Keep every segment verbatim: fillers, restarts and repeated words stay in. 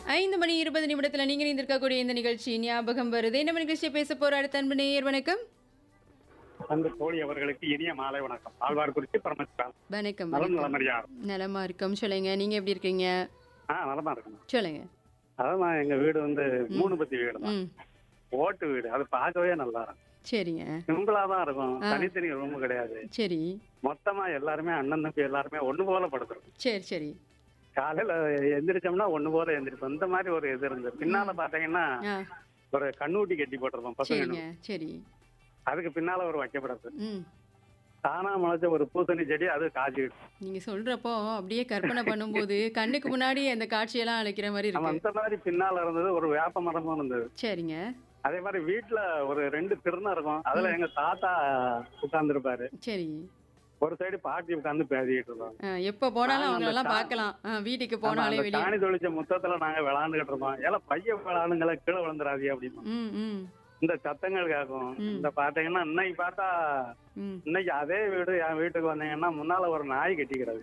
ஐந்து மணி இருபது நிமிடத்துல நீங்க இருந்திருக்கக்கூடிய இந்த நிகழ்ச்சி ஞாபகம் வருது. நம்ம நிகழ்ச்சியை பேச போற அடுத்த அன்பு நேயர் வணக்கம். அந்த தோழி அவர்களுக்கு இனிய மாலை வணக்கம். ஆழ்வார்குறிச்சி பரமசிவம். வணக்கம் நலம் வணக்கம். நலமறியா? நலமா இருக்கோம். சொல்லுங்க, நீங்க எப்படி இருக்கீங்க? ஆ நலமா இருக்கணும். சொல்லுங்க. அதான் எங்க வீடு வந்து மூணு பத்தி வீடு தான். ம் ஓட்டு வீடு. அது பார்க்கவே நல்லா இருக்கும். சரிங்க. சிம்பிளா தான் இருக்கும். ஆ. தனித்தனி ரூம் கிடையாது. சரி மொத்தமா எல்லாருமே அண்ணன் தம்பி எல்லாருமே ஒண்ணு போல படுத்துரும். சரி சரி. காலையில எந்திரிச்சோம்னா ஒண்ணு போல எந்திரிப்போம். இந்த மாதிரி ஒரு இது இருந்தது. பின்னால பாத்தீங்கன்னா ஆ ஒரு கண்ணூட்டி கட்டி போட்டிருப்போம் பசங்க. சரிங்க. சரி. அதுக்கு பின்னால ஒரு வைக்கப்படுறது. ம் தானா முளைச்ச ஒரு பூசணி செடி, அது காய்ச்சி. நீங்க சொல்றப்போ அப்படியே கற்பனை பண்ணும்போது கண்ணுக்கு முன்னாடி அந்த காட்சியெல்லாம் அழைக்கிற மாதிரி நம்ம இருக்கு. அந்த மாதிரி பின்னால இருந்தது ஒரு வேப்ப மரமும் இருந்தது. சரிங்க. அதே மாதிரி வீட்டுல ஒரு ரெண்டு திருநம் இருக்கும். அதுல எங்க தாத்தா உட்கார்ந்து இருப்பாரு. சரி. ஒரு சைடு பாட்டி உட்கார்ந்து பேசிக்கிட்டு இருந்தோம். ஆ, எப்ப போனாலும் நாங்க அவங்க அந்த எல்லாம் கா- பார்க்கலாம். ஆ, வீட்டுக்கு ஆமா, போனாலே அந்த வெளியே. காணி தொழிச்ச முத்தத்துல நாங்க விளையாண்டுகிட்டு இருந்தோம். ஏன்னா பையன் விளையாடுங்கள கீழே விழுந்துடாதீங்க அப்படின்னு ம் ம் இந்த சத்தங்கள் கேட்கும். ம். இந்த பாத்தீங்கன்னா இன்னைக்கு பார்த்தா ம் இன்னைக்கு அதே வீடு என் வீட்டுக்கு வந்தீங்கன்னா முன்னால ஒரு நாய் கட்டிக்கிறது.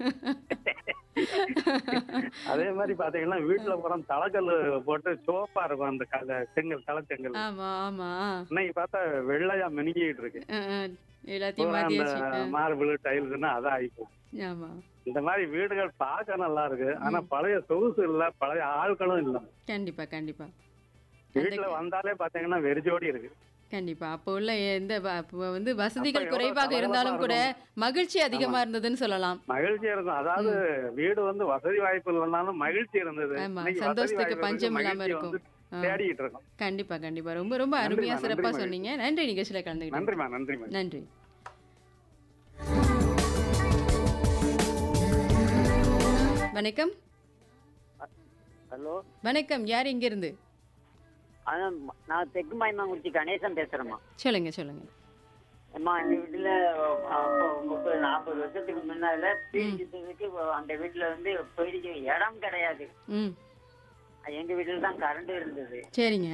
அதே மாதிரி பாத்தீங்கன்னா வீட்டுல புறம் தலைக்கல் போட்டு சோப்பா இருக்கும். அந்த கல்ல செங்கல் தலை செங்கல் ஆமா ஆமா. இன்னைக்கு பார்த்தா வெள்ளையா மினுக்கிட்டு இருக்கு. ஆ, ஆ, எல்லாத்தையும் பூரா அந்த மாத்தியாச்சு. ஆ, மார்பிள் டைல்ஸ்னா அதான் ஆயிப்போம். ஆமா. இந்த மாதிரி வீடுகள் பார்க்க நல்லா இருக்கு. ஆனா பழைய சொகுசு இல்ல, பழைய ஆட்களும் இல்ல. கண்டிப்பா கண்டிப்பா. வீட்டுல வந்தாலே பாத்தீங்கன்னா வெறிஜோடி இருக்கு. கண்டிப்பா. அப்போ உள்ள எந்த வ- அப்ப வந்து அப்ப வசதிகள் எவ்வளவு குறைவாக கலகலப்பா இருந்தாலும் கூட இருக்கும். மகிழ்ச்சி அதிகமா இருந்ததுன்னு சொல்லலாம். மகிழ்ச்சியா இருக்கும். அதாவது வீடு வந்து வசதி வாய்ப்பு இல்லைனாலும் மகிழ்ச்சி இருந்தது. ஆமா, இன்னைக்கு வசதி சந்தோஷத்துக்கு வாய்ப்பு இருக்கு, பஞ்சம் இல்லாம மகிழ்ச்சி இருக்கும். வந்து ஆ, தேடிட்டு இருக்கோம். கண்டிப்பா கண்டிப்பா. ரொம்ப ரொம்ப அருமையா நன்றிம்மா, சிறப்பா நன்றி சொன்னீங்க. நன்றி நிகழ்ச்சியில கலந்துக்கிட்டீங்க. நன்றிமா நன்றிமா. நன்றி. வணக்கம். ஹலோ, வணக்கம். யார் எங்க இருந்து? அதான் ம- நான் தெற்கு மாயமாங்குறிச்சி கணேசன் பேசுறேம்மா. சொல்லுங்க சொல்லுங்க. அம்மா எங்க வீட்டுல அப்போ முப்பது நாற்பது வருஷத்துக்கு முன்னால பீடிக்கிறதுக்கு அந்த வீட்டுல வந்து பீடிக்க இடம் கிடையாது. ம் எங்க வீட்டுல தான் கரண்ட் இருந்தது. சரிங்க.